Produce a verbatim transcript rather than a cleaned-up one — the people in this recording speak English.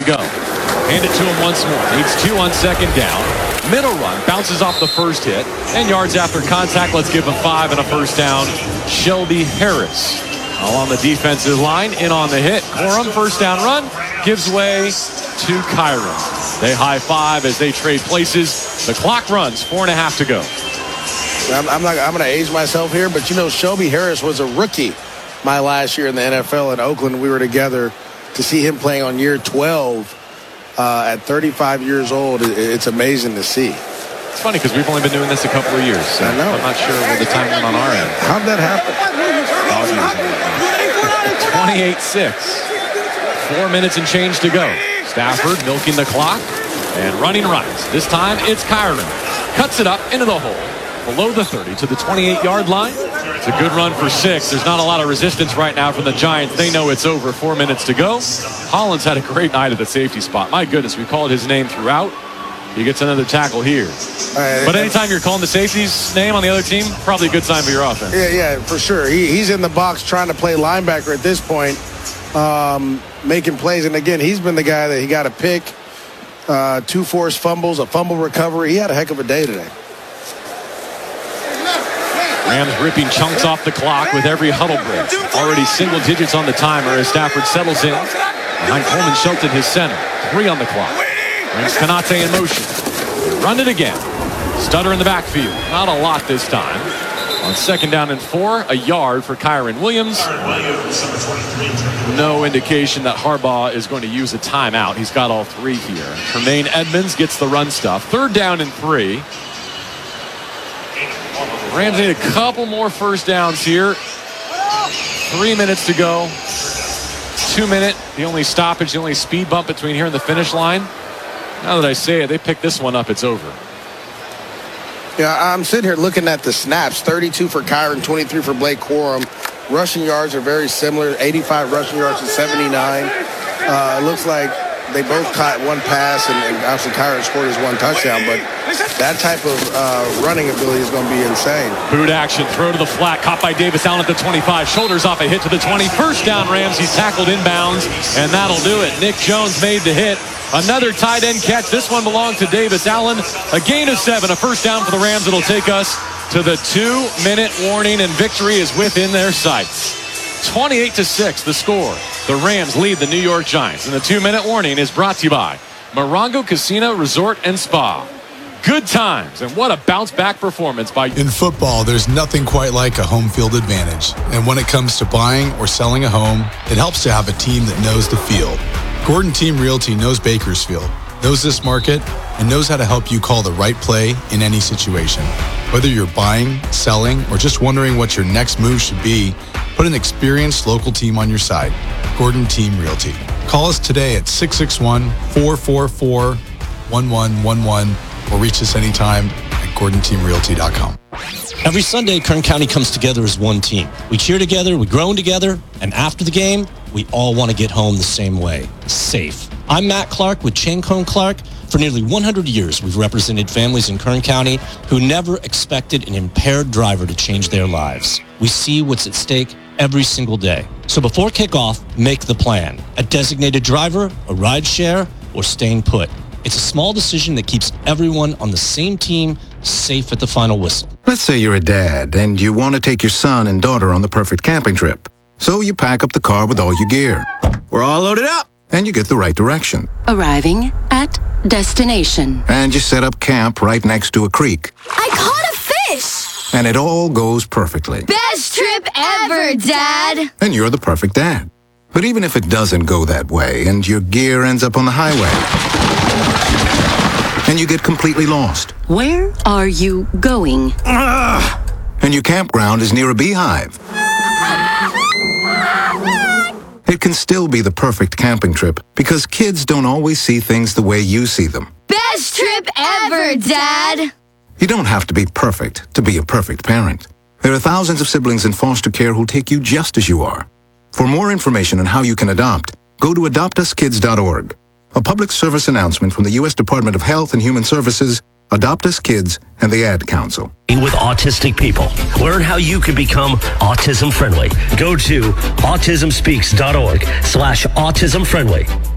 go. Hand it to him once more. Needs two on second down. Middle run, bounces off the first hit. And yards after contact, let's give him five and a first down. Shelby Harris along the defensive line, in on the hit. Corum, first down run, gives way to Kyren. They high five as they trade places. The clock runs, four and a half to go. I'm, I'm, not, I'm going to age myself here, but you know, Shelby Harris was a rookie my last year in the N F L in Oakland. We were together. To see him playing on year twelve uh, at thirty-five years old, it, it's amazing to see. It's funny because we've only been doing this a couple of years. So I know. I'm not sure where the time went on our end. How'd that happen? twenty-eight six. Four minutes and change to go. Stafford milking the clock and running right. This time it's Kyren. Cuts it up into the hole. Below the thirty to the twenty-eight-yard line. It's a good run for six. There's not a lot of resistance right now from the Giants. They know it's over. Four minutes to go. Hollins had a great night at the safety spot. My goodness, we called his name throughout. He gets another tackle here. Right, but anytime you're calling the safety's name on the other team, probably a good sign for your offense. Yeah, yeah, for sure. He, he's in the box trying to play linebacker at this point, um, making plays. And again, he's been the guy that he got a pick, uh, two forced fumbles, a fumble recovery. He had a heck of a day today. Rams ripping chunks off the clock with every huddle break. Already single digits on the timer as Stafford settles in. Behind Coleman Shelton, his center. Three on the clock. Brings Konate in motion. Run it again. Stutter in the backfield. Not a lot this time. On second down and four, a yard for Kyren Williams. No indication that Harbaugh is going to use a timeout. He's got all three here. Tremaine Edmonds gets the run stuff. Third down and three. Rams need a couple more first downs here. Three minutes to go. Two minute. The only stoppage, the only speed bump between here and the finish line. Now that I say it, they pick this one up, it's over. Yeah, I'm sitting here looking at the snaps. thirty-two for Kyren, twenty-three for Blake Corum. Rushing yards are very similar. eighty-five rushing yards to seventy-nine. Uh, it looks like they both caught one pass, and, and obviously Kyren scored his one touchdown, but that type of uh, running ability is going to be insane. Boot action, throw to the flat, caught by Davis Allen at the twenty-five. Shoulders off a hit to the twenty. First down, Rams. He's tackled inbounds, and that'll do it. Nick Jones made the hit. Another tight end catch. This one belonged to Davis Allen. A gain of seven, a first down for the Rams. It'll take us to the two-minute warning, and victory is within their sights. twenty-eight to six, the score. The Rams lead the New York Giants, and the two-minute warning is brought to you by Morongo Casino Resort and Spa. Good times, and what a bounce-back performance by... In football, there's nothing quite like a home field advantage. And when it comes to buying or selling a home, it helps to have a team that knows the field. Gordon Team Realty knows Bakersfield, knows this market, and knows how to help you call the right play in any situation. Whether you're buying, selling, or just wondering what your next move should be, put an experienced local team on your side. Gordon Team Realty. Call us today at six six one, four four four, one one one one or reach us anytime at gordon team realty dot com. Every Sunday, Kern County comes together as one team. We cheer together, we groan together, and after the game, we all want to get home the same way, safe. I'm Matt Clark with Chain Cone Clark. For nearly one hundred years, we've represented families in Kern County who never expected an impaired driver to change their lives. We see what's at stake every single day. So before kickoff, make the plan. A designated driver, a ride share, or staying put. It's a small decision that keeps everyone on the same team safe at the final whistle. Let's say you're a dad and you want to take your son and daughter on the perfect camping trip. So you pack up the car with all your gear. We're all loaded up. And you get the right direction. Arriving at destination. And you set up camp right next to a creek. I caught a fish! And it all goes perfectly. Best trip ever, Dad! And you're the perfect dad. But even if it doesn't go that way and your gear ends up on the highway and you get completely lost. Where are you going? Ugh. And your campground is near a beehive. It can still be the perfect camping trip because kids don't always see things the way you see them. Best trip ever, Dad! You don't have to be perfect to be a perfect parent. There are thousands of siblings in foster care who'll take you just as you are. For more information on how you can adopt, go to adopt us kids dot org. A public service announcement from the U S Department of Health and Human Services, Adopt Us Kids, and the Ad Council. With autistic people. Learn how you can become autism friendly. Go to autism speaks dot org slash autism friendly